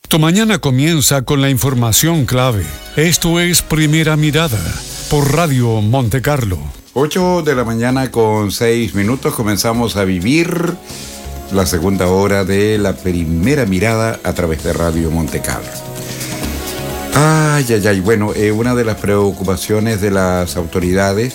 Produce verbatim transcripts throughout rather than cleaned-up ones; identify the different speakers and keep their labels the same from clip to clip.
Speaker 1: Tu mañana comienza con la información clave. Esto es Primera Mirada por Radio Monte Carlo.
Speaker 2: ocho de la mañana con seis minutos. Comenzamos a vivir la segunda hora de la Primera Mirada a través de Radio Monte Carlo. Ay, ay, ay. Bueno, eh, una de las preocupaciones de las autoridades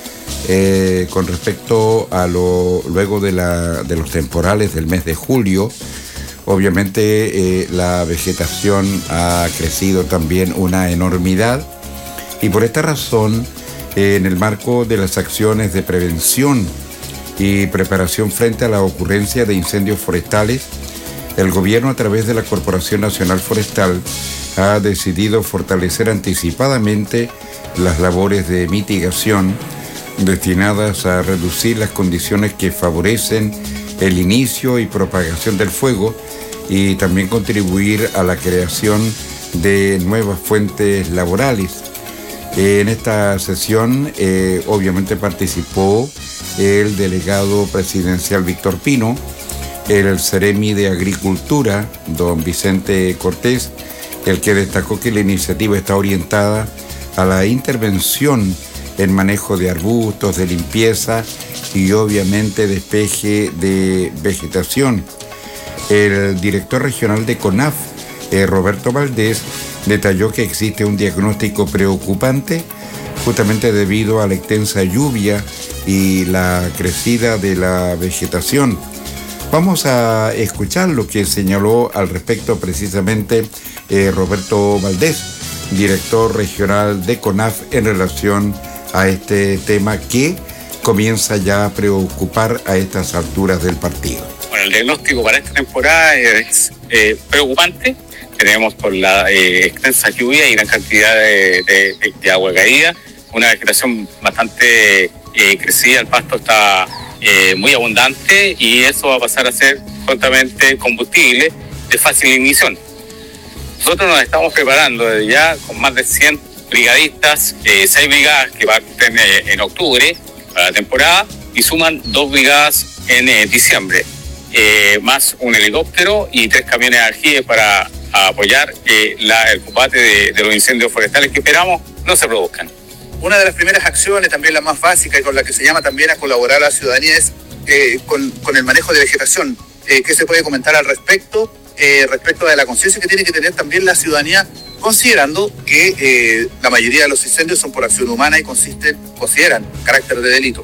Speaker 2: eh, con respecto a lo luego de, la, de los temporales del mes de julio, obviamente eh, la vegetación ha crecido también una enormidad y por esta razón, eh, en el marco de las acciones de prevención y preparación frente a la ocurrencia de incendios forestales, el gobierno a través de la Corporación Nacional Forestal ha decidido fortalecer anticipadamente las labores de mitigación destinadas a reducir las condiciones que favorecen el inicio y propagación del fuego y también contribuir a la creación de nuevas fuentes laborales. En esta sesión eh, obviamente participó el delegado presidencial Víctor Pino, el Seremi de Agricultura, don Vicente Cortés, el que destacó que la iniciativa está orientada a la intervención en manejo de arbustos, de limpieza y obviamente despeje de vegetación. El director regional de CONAF, eh, Roberto Valdés, detalló que existe un diagnóstico preocupante justamente debido a la extensa lluvia y la crecida de la vegetación. Vamos a escuchar lo que señaló al respecto precisamente eh, Roberto Valdés, director regional de CONAF, en relación a este tema que comienza ya a preocupar a estas alturas del partido.
Speaker 3: Bueno, el diagnóstico para esta temporada es eh, preocupante. Tenemos por la eh, extensa lluvia y gran cantidad de, de, de, de agua caída, una vegetación bastante eh, crecida, el pasto está eh, muy abundante y eso va a pasar a ser prontamente combustible de fácil ignición. Nosotros nos estamos preparando desde ya con más de cien brigadistas, eh, seis brigadas que parten eh, en octubre para la temporada y suman dos brigadas en eh, diciembre, eh, más un helicóptero y tres camiones de aljibe para apoyar eh, la, el combate de, de los incendios forestales que esperamos no se produzcan.
Speaker 4: Una de las primeras acciones, también la más básica y con la que se llama también a colaborar a la ciudadanía es eh, con, con el manejo de vegetación. Eh, ¿Qué se puede comentar al respecto? Eh, respecto de la conciencia que tiene que tener también la ciudadanía, considerando que eh, la mayoría de los incendios son por acción humana y consisten, consideran carácter de delito.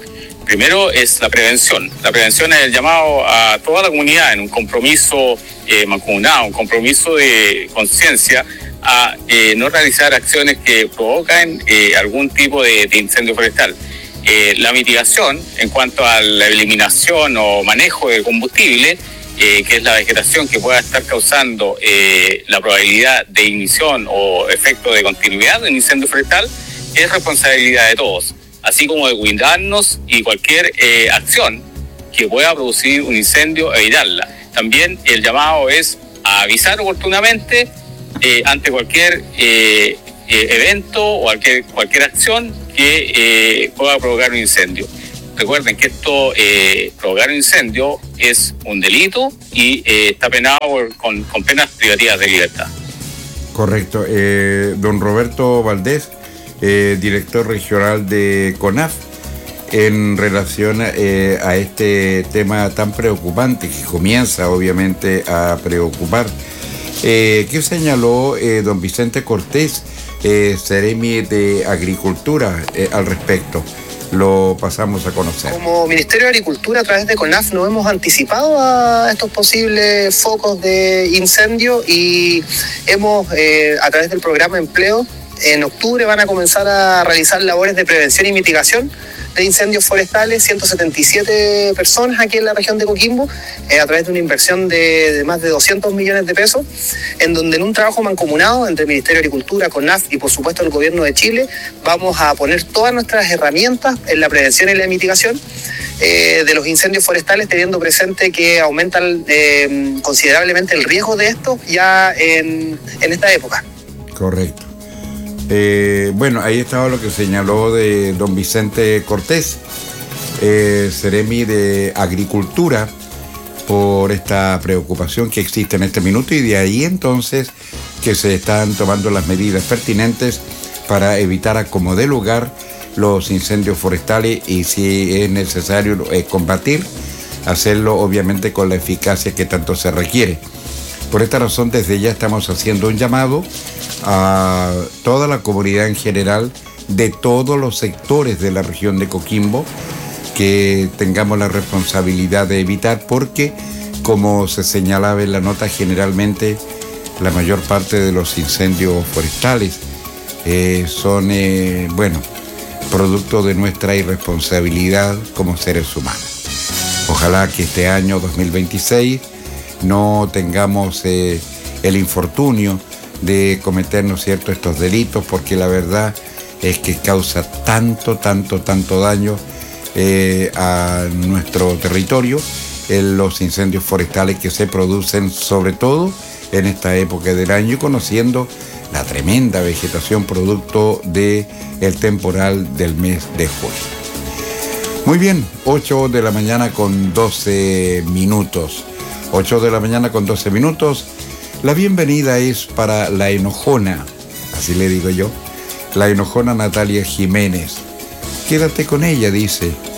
Speaker 3: Primero es la prevención. La prevención es el llamado a toda la comunidad en un compromiso eh, mancomunado, un compromiso de conciencia a eh, no realizar acciones que provocan eh, algún tipo de, de incendio forestal. Eh, la mitigación en cuanto a la eliminación o manejo de combustible, eh, que es la vegetación que pueda estar causando eh, la probabilidad de ignición o efecto de continuidad de un incendio forestal, es responsabilidad de todos, así como de cuidarnos y cualquier eh, acción que pueda producir un incendio, evitarla. También el llamado es a avisar oportunamente eh, ante cualquier eh, eh, evento o cualquier, cualquier acción que eh, pueda provocar un incendio. Recuerden que esto, eh, provocar un incendio, es un delito y eh, está penado con, con penas privativas de libertad.
Speaker 2: Correcto. Eh, don Roberto Valdés, eh, director regional de CONAF, en relación eh, a este tema tan preocupante que comienza obviamente a preocupar. Eh, ¿Qué señaló eh, don Vicente Cortés, eh, Seremi de Agricultura, eh, al respecto? Lo pasamos a conocer.
Speaker 5: Como Ministerio de Agricultura, a través de CONAF, nos hemos anticipado a estos posibles focos de incendio y hemos, eh, a través del programa Empleo, en octubre van a comenzar a realizar labores de prevención y mitigación de incendios forestales, ciento setenta y siete personas aquí en la región de Coquimbo, eh, a través de una inversión de, de más de doscientos millones de pesos, en donde en un trabajo mancomunado entre el Ministerio de Agricultura, CONAF y por supuesto el Gobierno de Chile, vamos a poner todas nuestras herramientas en la prevención y la mitigación eh, de los incendios forestales, teniendo presente que aumentan eh, considerablemente el riesgo de esto ya en, en esta época.
Speaker 2: Correcto. Eh, bueno, ahí estaba lo que señaló de don Vicente Cortés, eh, Seremi de Agricultura, por esta preocupación que existe en este minuto y de ahí entonces que se están tomando las medidas pertinentes para evitar a como dé lugar los incendios forestales y si es necesario eh, combatir, hacerlo obviamente con la eficacia que tanto se requiere. Por esta razón desde ya estamos haciendo un llamado a toda la comunidad en general de todos los sectores de la región de Coquimbo que tengamos la responsabilidad de evitar porque como se señalaba en la nota generalmente la mayor parte de los incendios forestales eh, son eh, bueno producto de nuestra irresponsabilidad como seres humanos. Ojalá que este año dos mil veintiséis no tengamos eh, el infortunio de cometer, ¿no es cierto?, estos delitos, porque la verdad es que causa tanto, tanto, tanto daño eh, a nuestro territorio en los incendios forestales que se producen sobre todo en esta época del año y conociendo la tremenda vegetación producto del temporal del mes de julio. Muy bien, ocho de la mañana con doce minutos. ocho de la mañana con doce minutos. La bienvenida es para la enojona, así le digo yo, la enojona Natalia Jiménez. Quédate con ella, dice.